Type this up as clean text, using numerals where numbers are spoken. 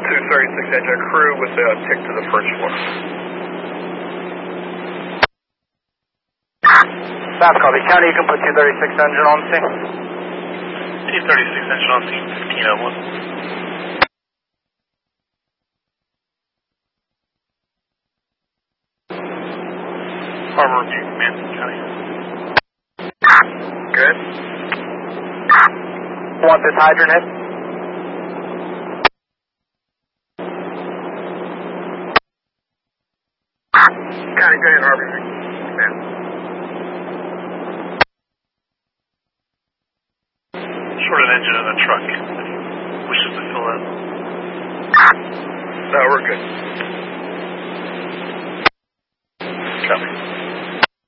236 engine crew with a tick to the first floor. South copy. County, you can put 236 engine on scene. 236 engine on scene, 1501. Harbor review, Manson County. Good. Want this hydrant hit? County, go ahead, Harbor review. Command. Short an engine in a truck. Wishes to fill in. No, we're good. Copy.